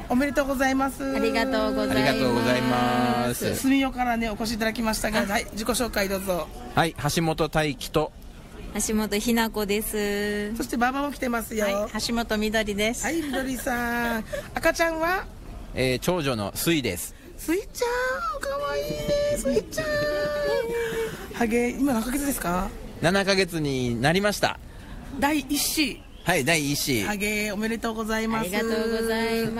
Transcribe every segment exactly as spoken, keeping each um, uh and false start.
おめでとうございます。 ありがとうございます。 ありがとうございます。 住代からねお越しいただきましたが、はい、自己紹介どうぞ。 はい、橋本大輝と橋本ひな子です。 そしてババも来てますよ。 はい、橋本みどりです。 はい、みどりさん。赤ちゃんは、 えー、長女のすいです。 すいちゃん、かわいいね、すいちゃん。はげ、今何ヶ月ですか？ ななかげつになりました。 第一子。 はい、第一子。 はげ、おめでとうございます。 ありがとうございます。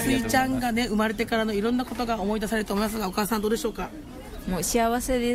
すいちゃんがね生まれてからのいろんなことが思い出されると思いますが、お母さんどうでしょうか？ もう幸せです。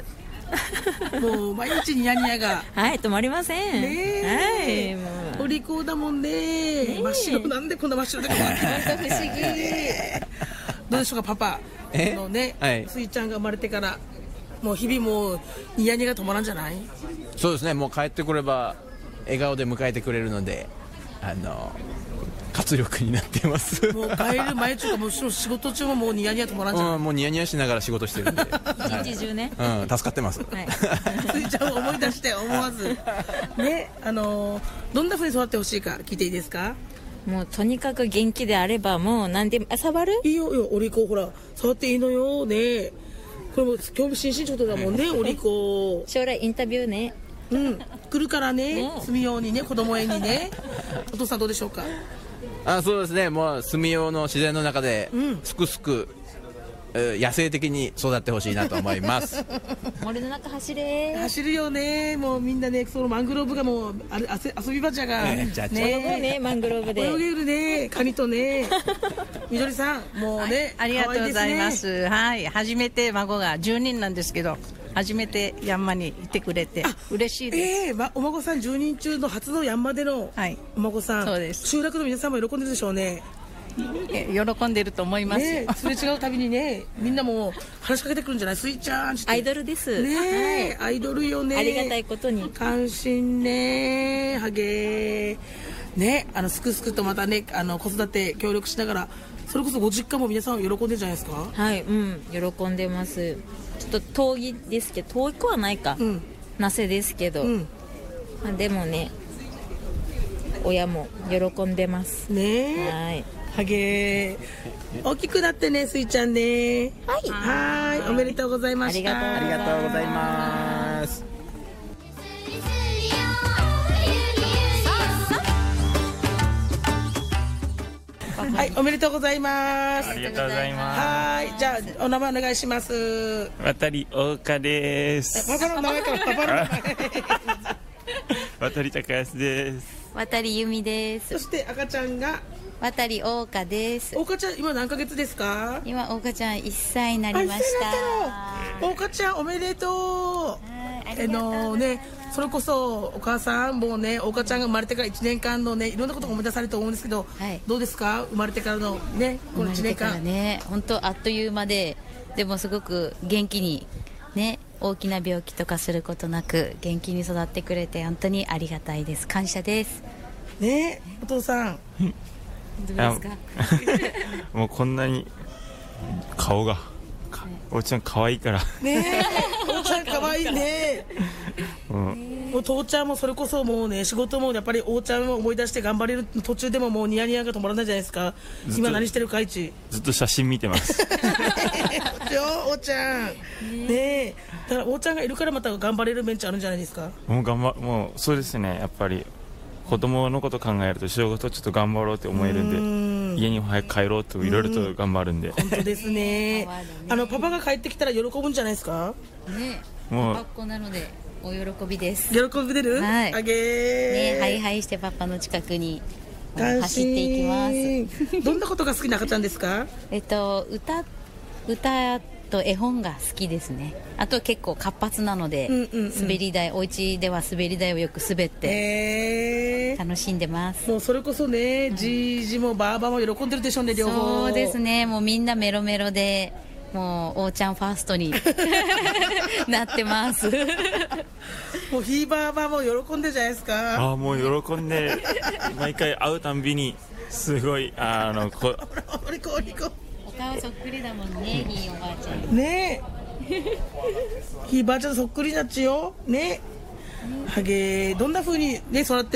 もう毎日ニヤニヤがはい、止まりません。 ねえ、 はい、もうお利口だもんね。真っ白、なんでこんな真っ白だか本当不思議。どうでしょうか、パパのね、はい、すいちゃんが生まれてからもう日々もうニヤニヤが止まらんじゃない？ そうですね、もう帰ってくれば笑顔で迎えてくれるので、あの活力になっています。 もう帰る前とかもう仕事中ももうニヤニヤ止まらんじゃない？ うん、もうニヤニヤしながら仕事してるんで一日中ね、 はい、うん、助かってます。 はい、 すいちゃんを思い出して思わずね、あのー、どんな風に育ってほしいか聞いていいですか？ もうとにかく元気であればもう何でも、あ、触る？ いいよ、いいよ、お利口、ほら触っていいのよね。これも興味津々ってことだもんね。お利口、 将来インタビューね、 うん、来るからね、住みようにね、子供園にね。お父さんどうでしょうか？ あ、そうですね、もう住用の自然の中で、うん、すくすく、えー、野生的に育ってほしいなと思います。 森の中走れ、 走るよね。もうみんなね、そのマングローブがもうあれ遊び場じゃが、 ね、泳ぐね、マングローブで泳げるね、カニとね。みどりさんもうね、 はい、ありがとうございます。はい、初めて孫がじゅうにんなんですけど、初めてヤンマにいてくれて嬉しいです。 えーま、お孫さんじゅうにん中の初のヤンマでのお孫さん、はい、 そうです。 集落の皆さんも喜んでるでしょうね。 喜んでると思います、 ね、すれ違うたびにね、みんなも話しかけてくるんじゃない？スイちゃんって。 アイドルですね、はい、アイドルよね。 ありがたいことに関心ね、はげーね、あのすくすくとまたね、あの子育て協力しながら、それこそご実家も皆さん喜んでるじゃないですか？ はい、うん、喜んでます。ちょっと遠いですけど、遠くはないか、うん、なせですけど、うん、まあ、でもね、親も喜んでますね。はい、はげー、大きくなってね、すいちゃんね。 はい、 はい、おめでとうございました。 ありがとうございます。 はい、おめでとうございます。 ありがとうございます。 はい、じゃあお名前お願いします。 渡り大岡です。 パパの名前からパパの名前。 渡り高安です。 渡り由美です。 そして赤ちゃんが渡り大岡です。 大岡ちゃん今何ヶ月ですか？ 今大岡ちゃんいっさいになりました。 大岡ちゃんおめでとう。 ありがとう。 あのね、それこそお母さんもね、大岡ちゃんが生まれてからいちねんかんのね、いろんなことが思い出されると思うんですけど、はい、どうですか？生まれてからのね、このいちねんかんね、本当あっという間で、でもすごく元気にね、大きな病気とかすることなく元気に育ってくれて本当にありがたいです。感謝ですね。お父さんどうですか？ もうこんなに顔が、おうちゃん可愛いからね。おうちゃん可愛いね。うん、もう父ちゃんもそれこそもうね、仕事もやっぱりおうちゃんを思い出して頑張れる途中でももうニヤニヤが止まらないじゃないですか。今何してるかいちずっと写真見てます。 おうちゃんねえ、だからおうちゃんがいるからまた頑張れるベンチあるんじゃないですか？ もう頑張もうそうですね、やっぱり子供のこと考えると仕事ちょっと頑張ろうって思えるんで、家に早く帰ろうといろいろと頑張るんで。 本当ですね。あのパパが帰ってきたら喜ぶんじゃないですか？ ね、もう学校なのでお喜びです。 喜び出る？ はい。 あげー。 ね、ハイハイしてパパの近くに走っていきます。 どんなことが好きな赤ちゃんですか？ えっと歌歌と絵本が好きですね。あと結構活発なので、うんうんうん、滑り台、お家では滑り台をよく滑って楽しんでます。 もうそれこそね、うん、じいじもばあばも喜んでるでしょうね、両方。 そうですね、もうみんなメロメロで、もうおーちゃんファーストになってます。 もうひいばあばも喜んでるじゃないですか。 ああ、もう喜んで毎回会うたんびにすごいあのこお顔そっくりだもんね、ひいおばあちゃんねえ。ひいばあちゃんそっくりなっちよね。はげー、どんな風にね育って